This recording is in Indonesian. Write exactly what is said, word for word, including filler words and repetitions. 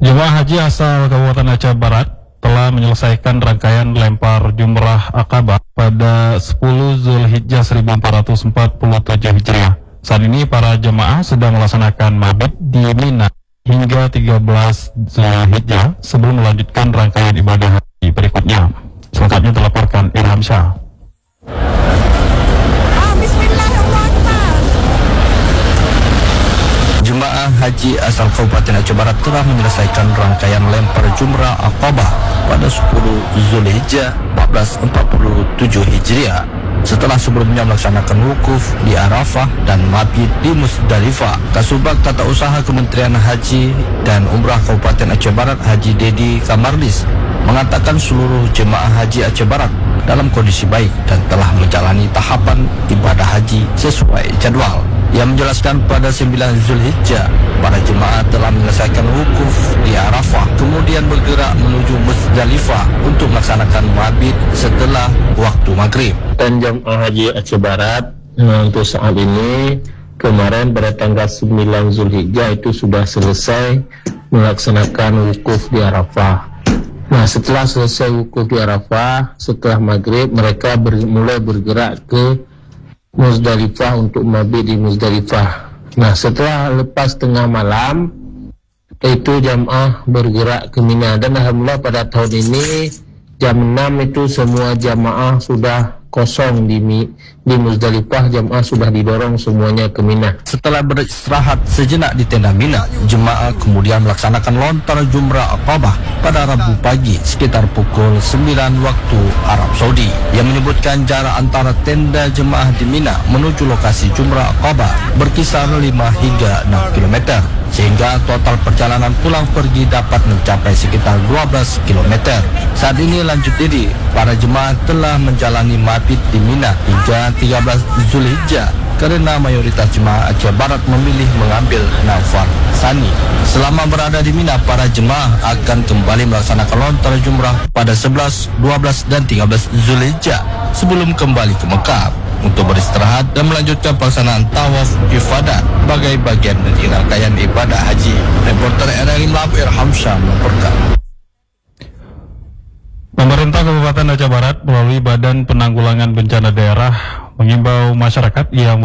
Jemaah haji asal Kabupaten Aceh Barat telah menyelesaikan rangkaian lempar jumrah Aqabah pada sepuluh Zulhijjah seribu empat ratus empat puluh tujuh Hijriah. Saat ini para jemaah sedang melaksanakan mabit di Mina hingga tiga belas Zulhijjah sebelum melanjutkan rangkaian ibadah haji berikutnya. Selengkapnya dilaporkan Ilham Syah. Jemaah haji asal Kabupaten Aceh Barat telah menyelesaikan rangkaian lempar jumrah Aqabah pada sepuluh Zulhijjah seribu empat ratus empat puluh tujuh Hijriah setelah sebelumnya melaksanakan wukuf di Arafah dan mabit di Musdalifah. Kasubag Tata Usaha Kementerian Haji dan Umrah Kabupaten Aceh Barat Haji Dedi Kamardis mengatakan seluruh jemaah haji Aceh Barat dalam kondisi baik dan telah menjalani tahapan ibadah haji sesuai jadwal. Ia menjelaskan pada sembilan Zulhijjah para jemaah telah menyelesaikan wukuf di Arafah, kemudian bergerak menuju Musdalifah untuk melaksanakan mabit setelah waktu maghrib. Dan jemaah haji Aceh Barat untuk saat ini kemarin pada tanggal sembilan Zulhijjah itu sudah selesai melaksanakan wukuf di Arafah. Nah, setelah selesai wukuf di Arafah, setelah maghrib mereka ber, mulai bergerak ke Musdalifah untuk mabit di Musdalifah. Nah, setelah lepas tengah malam itu jamaah bergerak ke Mina, dan alhamdulillah pada tahun ini jam enam itu semua jamaah sudah kosong di di Musdalifah, jamaah sudah didorong semuanya ke Mina. Setelah beristirahat sejenak di tenda Mina, jemaah kemudian melaksanakan lontar jumrah Aqabah pada Rabu pagi sekitar pukul sembilan waktu Arab Saudi. Yang menyebutkan jarak antara tenda jemaah di Mina menuju lokasi jumrah Aqabah berkisar lima hingga enam kilometer, sehingga total perjalanan pulang pergi dapat mencapai sekitar dua belas kilometer. Saat ini lanjut diri, para jemaah telah menjalani mabit di Mina hingga tiga belas Zulhijjah karena mayoritas jemaah Aceh Barat memilih mengambil nafar sani. Selama berada di Mina, para jemaah akan kembali melaksanakan lontar jumrah pada sebelas, dua belas, dan tiga belas Zulhijjah sebelum kembali ke Mekah untuk beristirahat dan melanjutkan pelaksanaan tawaf ifadah sebagai bagian dari rangkaian ibadah haji. Reporter R R I Melabu Ilham Syah melaporkan. Pemerintah Kabupaten Aceh Barat melalui Badan Penanggulangan Bencana Daerah mengimbau masyarakat yang